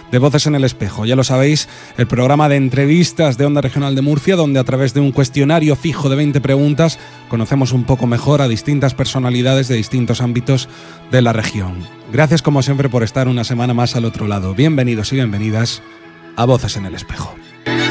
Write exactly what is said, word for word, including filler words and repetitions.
de Voces en el Espejo. Ya lo sabéis, el programa de entrevistas de Onda Regional de Murcia, donde a través de un cuestionario fijo de veinte preguntas conocemos un poco mejor a distintas personalidades de distintos ámbitos de la región. Gracias como siempre por estar una semana más al otro lado. Bienvenidos y bienvenidas a Voces en el Espejo.